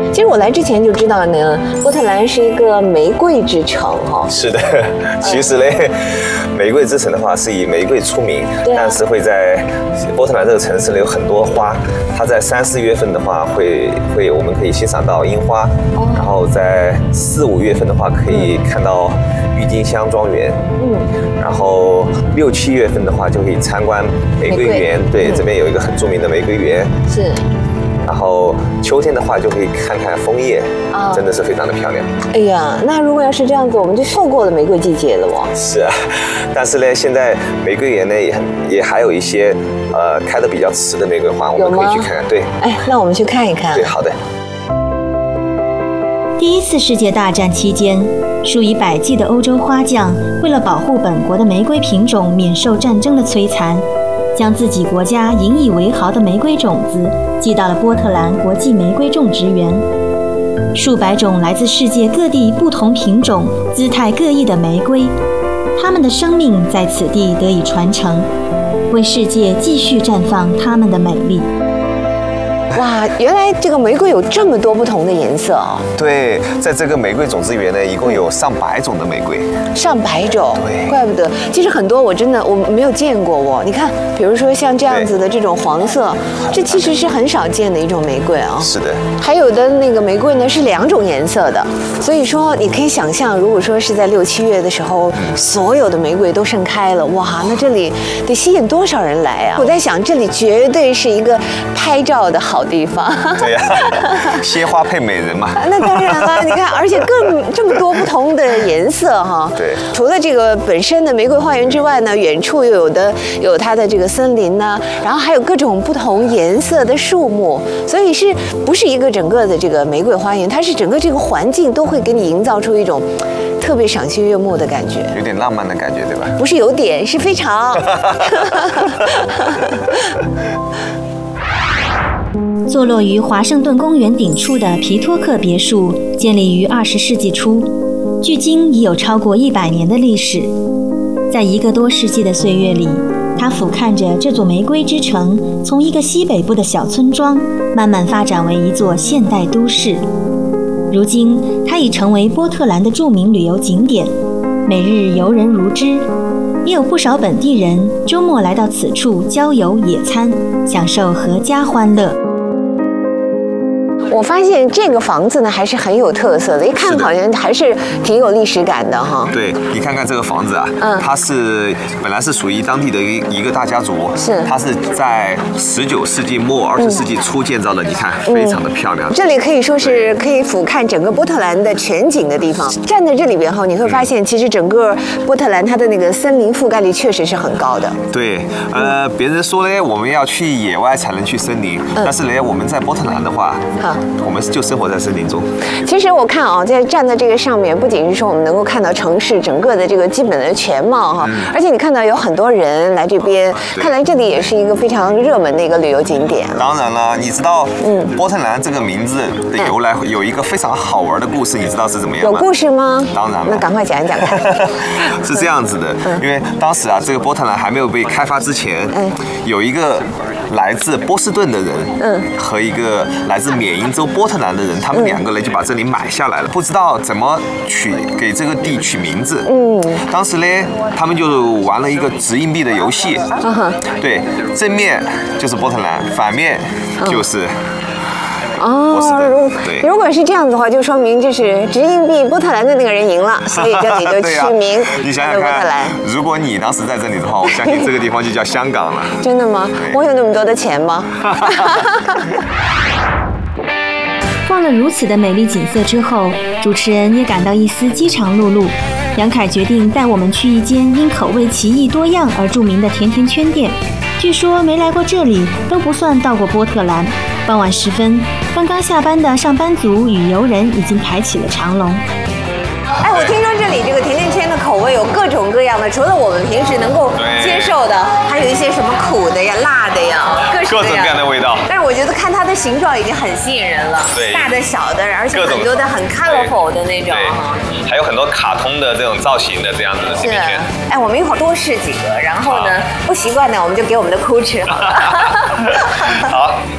其实我来之前就知道呢，波特兰是一个玫瑰之城哈。 是的，其实呢，玫瑰之城的话是以玫瑰出名，但是会在波特兰这个城市呢有很多花，它在3、4月份的话我们可以欣赏到樱花，然后在4、5月份的话可以看到郁金香庄园，然后6、7月份的话就可以参观玫瑰园，对，这边有一个很著名的玫瑰园， 是。 然后秋天的话就可以看看枫叶，真的是非常的漂亮。 哎呀，那如果要是这样子，我们就错过了玫瑰季节了哦。 是啊，但是呢，现在玫瑰园呢也还有一些开得比较迟的玫瑰花，我们可以去看看。对， 哎，那我们去看一看。 对，好的。 第1次世界大战期间，数以百计的欧洲花匠为了保护本国的玫瑰品种免受战争的摧残，将自己国家引以为豪的玫瑰种子寄到了波特兰国际玫瑰种植园。数百种来自世界各地不同品种、姿态各异的玫瑰，它们的生命在此地得以传承，为世界继续绽放它们的美丽。 哇，原来这个玫瑰有这么多不同的颜色哦！ 对，在这个玫瑰种子园呢，一共有上百种的玫瑰， 上百种， 对， 怪不得。其实很多我没有见过哦。你看，比如说像这样子的这种黄色，这其实是很少见的一种玫瑰啊。 是的。 还有的那个玫瑰呢是2种颜色的，所以说你可以想象，如果说是在6、7月的时候，所有的玫瑰都盛开了，哇，那这里得吸引多少人来啊！我在想，这里绝对是一个拍照的好地方。 对呀，鲜花配美人嘛。 那当然了，你看，而且这么多不同的颜色哈。 对。 除了这个本身的玫瑰花园之外呢，远处又有它的这个森林呢，然后还有各种不同颜色的树木，所以是不是一个整个的这个玫瑰花园？它是整个这个环境都会给你营造出一种特别赏心悦目的感觉， 有点浪漫的感觉，对吧？ 不是有点，是非常。 坐落于华盛顿公园顶处的皮托克别墅，建立于20世纪初，距今已有超过100年的历史。在1个多世纪的岁月里，它俯瞰着这座玫瑰之城，从一个西北部的小村庄，慢慢发展为一座现代都市。如今，它已成为波特兰的著名旅游景点，每日游人如织。也有不少本地人周末来到此处郊游野餐，享受阖家欢乐。 我发现这个房子呢还是很有特色的，一看好像还是挺有历史感的哈。 对，你看看这个房子啊，它本来是属于当地的一个大家族，它是在19世纪末20世纪初建造的，你看非常的漂亮。 这里可以说是可以俯瞰整个波特兰的全景的地方。站在这里边后，你会发现其实整个波特兰它的那个森林覆盖率确实是很高的。 对，别人说呢，我们要去野外才能去森林，但是呢，我们在波特兰的话，我们就生活在森林中。 其实我看啊，在站在这个上面，不仅是说我们能够看到城市整个的这个基本的全貌哈，而且你看到有很多人来这边，看来这里也是一个非常热门的一个旅游景点。 当然了，你知道波特兰这个名字的由来有一个非常好玩的故事，你知道是怎么样吗？ 有故事吗？ 当然了， 那赶快讲一讲看。 是这样子的，因为当时啊，这个波特兰还没有被开发之前，有一个来自波士顿的人，和一个来自缅因州波特兰的人，他们2个人就把这里买下来了，不知道怎么给这个地取名字。当时呢，他们就玩了一个掷硬币的游戏。对，正面就是波特兰，反面就是如果是这样子的话，就说明这是掷硬币波特兰的那个人赢了，所以这里就取名你想想看，如果你当时在这里的话，我相信这个地方就叫香港了。 真的吗？我有那么多的钱吗？ 逛了如此的美丽景色之后，主持人也感到一丝饥肠辘辘。杨凯决定带我们去一间因口味奇异多样而著名的甜甜圈店。据说没来过这里都不算到过波特兰。傍晚时分，刚刚下班的上班族与游人已经排起了长龙。 哎，我听说这里这个甜甜圈的口味有各种各样的，除了我们平时能够接受的，还有一些什么苦的呀、辣的呀，各种各样的味道。但是我觉得看它的形状已经很吸引人了，大的、小的，而且很多的很 colorful 的那种， 还有很多卡通的这种造型的这样子的甜甜圈。 哎，我们一会儿多试几个，然后呢，不习惯呢，我们就给我们的crew吃好了。 好。